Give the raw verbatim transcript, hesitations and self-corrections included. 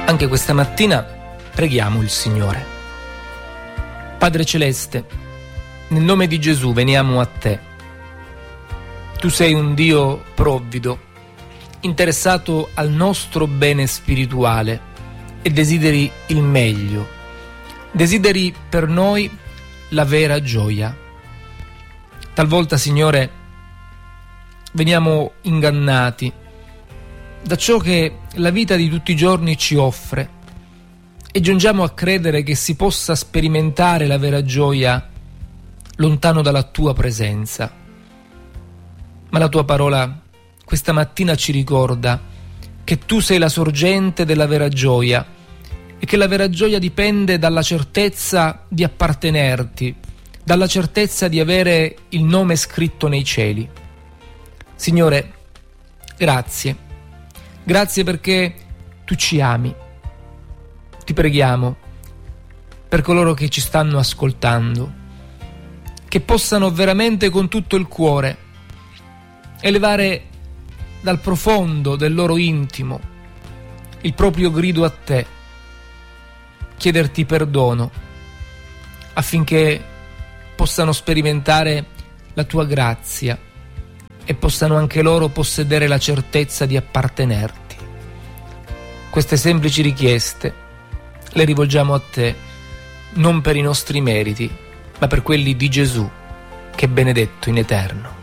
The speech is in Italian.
Anche questa mattina preghiamo il Signore. Padre Celeste, nel nome di Gesù veniamo a Te. Tu sei un Dio provvido, interessato al nostro bene spirituale e desideri il meglio. Desideri per noi la vera gioia. Talvolta, Signore, veniamo ingannati da ciò che la vita di tutti i giorni ci offre e giungiamo a credere che si possa sperimentare la vera gioia lontano dalla Tua presenza. Ma la Tua parola questa mattina ci ricorda che Tu sei la sorgente della vera gioia e che la vera gioia dipende dalla certezza di appartenerti, dalla certezza di avere il nome scritto nei cieli. Signore, grazie. Grazie perché Tu ci ami. Ti preghiamo per coloro che ci stanno ascoltando, che possano veramente con tutto il cuore elevare dal profondo del loro intimo il proprio grido a Te, chiederti perdono affinché possano sperimentare la Tua grazia e possano anche loro possedere la certezza di appartenerti. Queste semplici richieste le rivolgiamo a Te, non per i nostri meriti, ma per quelli di Gesù, che è benedetto in eterno.